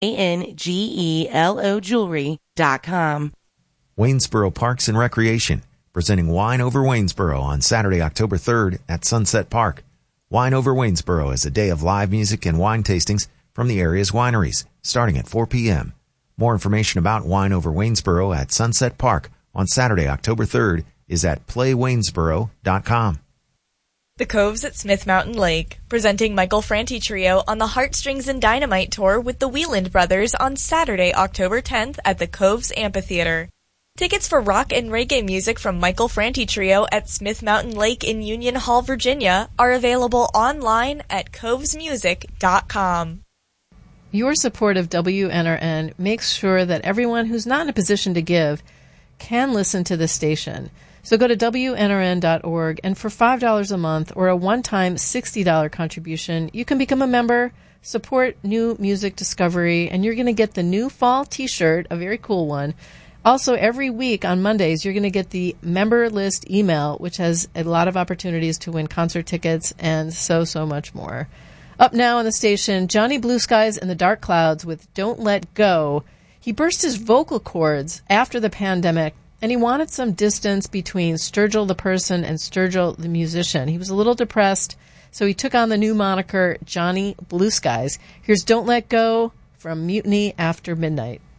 ANGELO Jewelry.com. Waynesboro Parks and Recreation, presenting Wine Over Waynesboro on Saturday, October 3rd at Sunset Park. Wine Over Waynesboro is a day of live music and wine tastings from the area's wineries, starting at 4 p.m. More information about Wine Over Waynesboro at Sunset Park on Saturday, October 3rd is at playwaynesboro.com. The Coves at Smith Mountain Lake, presenting Michael Franti Trio on the Heartstrings and Dynamite Tour with the Wieland Brothers on Saturday, October 10th at the Coves Amphitheater. Tickets for rock and reggae music from Michael Franti Trio at Smith Mountain Lake in Union Hall, Virginia are available online at covesmusic.com. Your support of WNRN makes sure that everyone who's not in a position to give can listen to the station. So go to WNRN.org, and for $5 a month or a one-time $60 contribution, you can become a member, support new music discovery, and you're going to get the new fall T-shirt, a very cool one. Also, every week on Mondays, you're going to get the member list email, which has a lot of opportunities to win concert tickets and so much more. Up now on the station, Johnny Blue Skies and the Dark Clouds with Don't Let Go. He burst his vocal cords after the pandemic, and he wanted some distance between Sturgill the person and Sturgill the musician. He was a little depressed, so he took on the new moniker Johnny Blue Skies. Here's Don't Let Go from Mutiny After Midnight.